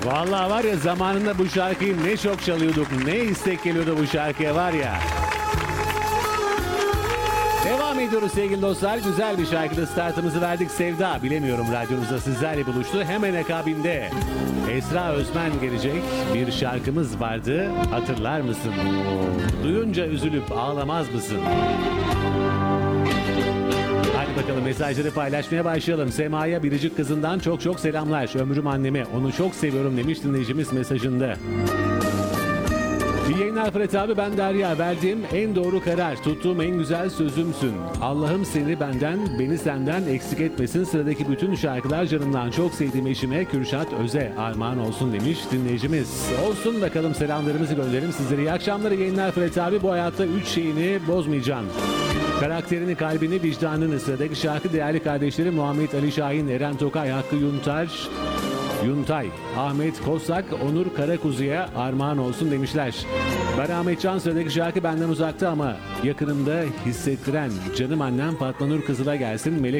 Vallahi var ya, zamanında bu şarkıyı ne çok çalıyorduk, ne istek geliyordu bu şarkıya var ya. Devam ediyoruz sevgili dostlar. Güzel bir şarkıda startımızı verdik. Sevda bilemiyorum radyonuzda sizlerle buluştu. Hemen akabinde Esra Özmen gelecek. Bir şarkımız vardı. Hatırlar mısın? Duyunca üzülüp ağlamaz mısın? Hadi bakalım mesajları paylaşmaya başlayalım. Sema'ya biricik kızından çok çok selamlar. Ömrüm anneme, onu çok seviyorum demiş dinleyicimiz mesajında. İyi yayınlar Fırat abi, ben Derya. Verdiğim en doğru karar, tuttuğum en güzel sözümsün. Allah'ım seni benden, beni senden eksik etmesin. Sıradaki bütün şarkılar canımdan çok sevdiğim eşime Kürşat Öz'e armağan olsun demiş dinleyicimiz. Olsun bakalım, selamlarımızı gönderelim sizlere. İyi akşamlar, iyi yayınlar Fırat abi. Bu hayatta 3 şeyini bozmayacaksın: karakterini, kalbini, vicdanını. Sıradaki şarkı değerli kardeşlerim Muhammed Ali Şahin, Eren Tokay, Hakkı Yuntay, Ahmet Kosak, Onur Karakuzu'ya armağan olsun demişler. Ben Ahmet Can, sıradaki şarkı benden uzakta ama yakınımda hissettiren canım annem Fatma Nur Kızıl'a gelsin. Melek